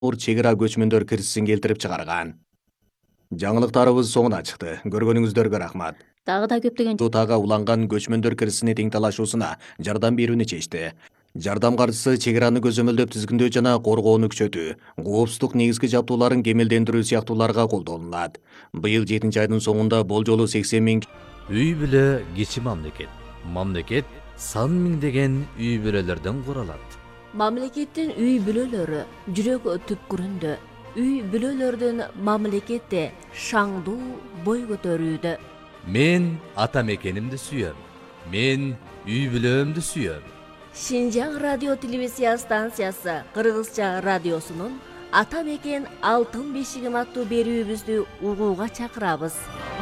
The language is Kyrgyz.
чегара көчмөндөр кирисин келтирип чыгарган. Жаңылыктарыбыз соңуна чыкты. Көргөнүңүздөргө рахмат. Дагы да көптөгөн Тага уланган көчмөндөр кирисини тең талашуусуна жардам берүүнү чечти. Жардам каржысы чегараны көзөмөлдөп тизгиндөө жана коргоону күчөтүү, коопсуздук негизги жабдууларын кемелдендирүү сыяктууларга колдонулат. Быйыл 7-айдын соңунда болжолу 80 000 Үй бүлө кичи мамлекет. Мамлекет сан миңдеген үй бүлөлөрдөн куралат. мамлекеттин үй бүлөлөрү жүрөк түпкүрүндө. Үй бүлөлөрдүн мамлекетте шаңдуу бой көтөрүүдө. Мен ата мекенимди сүйөм. Мен үй бүлөмдү сүйөм. Шинжаң радио телевизия станциясы Кыргызча радиосунун Ата мекен алтын бешигим аттуу берүүбүздү угууга чакырабыз.